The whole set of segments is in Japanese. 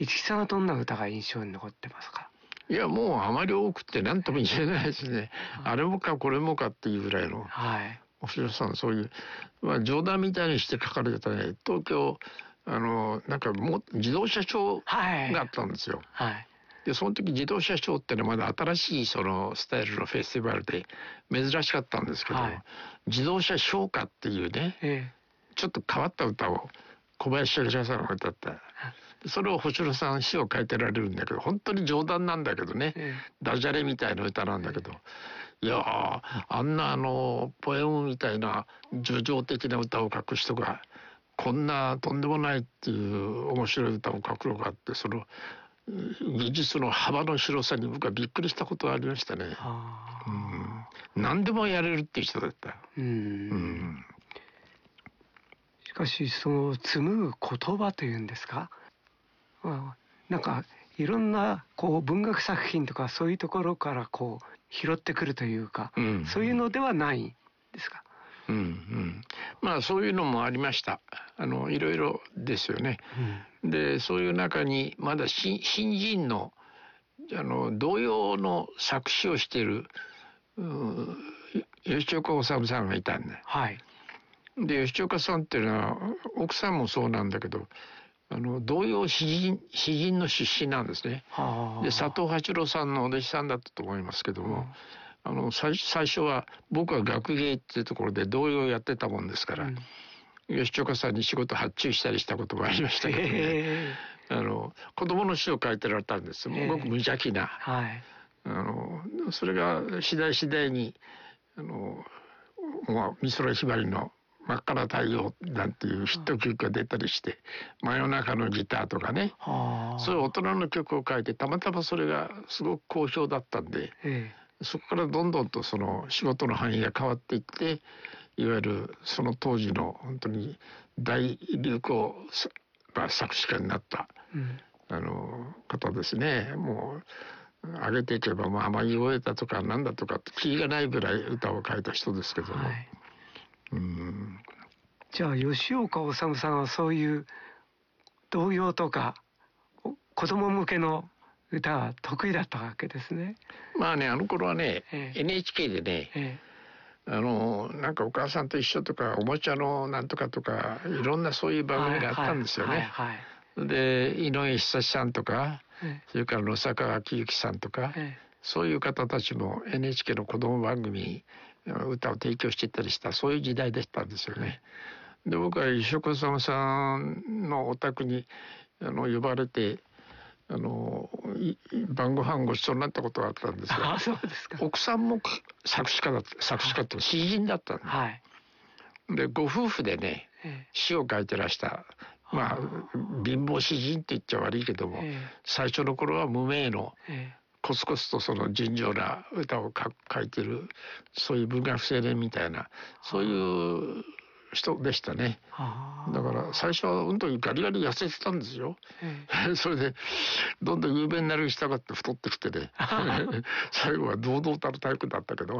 五木さんはどんな歌が印象に残ってますか？ いや、もうあまり多くて何とも言えないですね。あれもかこれもかっていうぐらいの。 はい。 おしろさん、そういう、まあ、冗談みたいにして書かれてたね、東京、なんかもう自動車ショーがあったんですよ。 はい。 で、その時自動車ショーってのはまだ新しいそのスタイルのフェスティバルで珍しかったんですけど、はい、自動車ショー歌っていうね、ちょっと変わった歌を小林幸さんが歌った。それを星野さん詩を書いてられるんだけど、本当に冗談なんだけどね、ダジャレみたいな歌なんだけど、いやー、あんなポエムみたいな叙情的な歌を書く人がこんなとんでもないっていう面白い歌を書くのかって、その技術の幅の広さに僕はびっくりしたことがありましたね。何でもやれるっていう人だった。 しかしその紡ぐ言葉というんですか、なんかいろんなこう文学作品とかそういうところからこう拾ってくるというか、そういうのではないですか？ まあそういうのもありました。いろいろですよね。で、そういう中にまだ新人の童謡の作詞をしている吉岡治さんがいたんだよ。 はい。 で、吉岡さんっていうのは奥さんもそうなんだけど、童謡詩人の出身なんですね。で、佐藤八郎さんのお弟子さんだったと思いますけども、最初は僕は学芸っていうところで童謡をやってたもんですから、吉岡さんに仕事発注したりしたこともありましたけどね、子供の詩を書いてられたんです。ごく無邪気な。それが次第に美空ひばりの真っ赤な太陽なんていうヒット曲が出たりして、真夜中のギターとかね、そういう大人の曲を書いて、たまたまそれがすごく好評だったんで、そこからどんどんとその仕事の範囲が変わっていって、いわゆるその当時の本当に大流行作詞家になった、方ですね。もう上げていけば、天城越えたとかなんだとかって気がないぐらい歌を書いた人ですけども、 じゃあ吉岡治さんはそういう童謡とか子供向けの歌は得意だったわけですね。 まあね、あの頃はね、NHK でね、なんかお母さんと一緒とかおもちゃのなんとかとかいろんなそういう番組があったんですよね。で、井上久志さんとか、それから野坂昭之さんとか、そういう方たちも NHK の子供番組に歌を提供していったりした、そういう時代でしたんですよね。で、僕は吉岡治さんのお宅に呼ばれて晩ご飯ごちそうになったことがあったんですが、 そうですか。 奥さんも作詞家って詩人だったんで、でご夫婦でね、詩を書いてらした、まあ貧乏詩人って言っちゃ悪いけども、最初の頃は無名の、コツコツとその純情な歌を書いてる、そういう文学青年みたいな、そういう人でしたね。だから最初はガリガリ痩せてたんですよ。それでどんどん有名になるしたがって太ってきてね最後は堂々たるタイプだったけど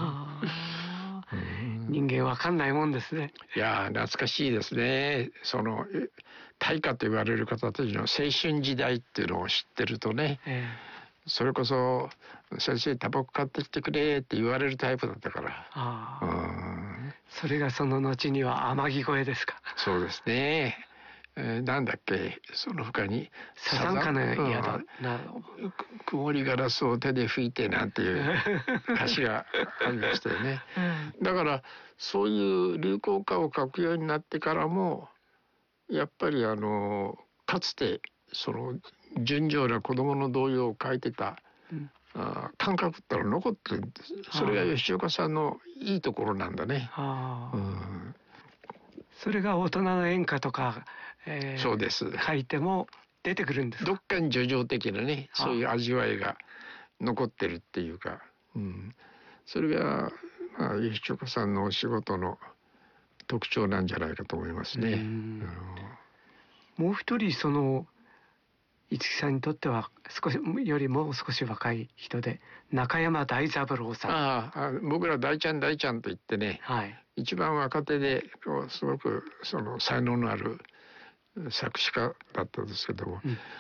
人間わかんないもんですね。 いや懐かしいですね。その大家と言われる方たちの青春時代っていうのを知ってるとね、それこそ先生タバコ買ってきてくれって言われるタイプだったから。 それがその後には天城越えですか。 そうですね。なんだっけ、その他にサザンカの宿、 曇りガラスを手で吹いてなんていう歌詞がありましたよね。だからそういう流行歌を書くようになってからもやっぱりかつてその純情な子供の童謡を書いてた、感覚ってのは残ってるんです。それが吉岡さんのいいところなんだね。 それが大人の演歌とか、 そうです。 書いても出てくるんですか。 どっかに叙情的なね、そういう味わいが残ってるっていうか、それが、吉岡さんのお仕事の特徴なんじゃないかと思いますね。 もう一人その五木さんにとってはもう少し若い人で中山大三郎さん。僕ら大ちゃんと言ってね、一番若手ですごくその才能のある作詞家だったんですけども、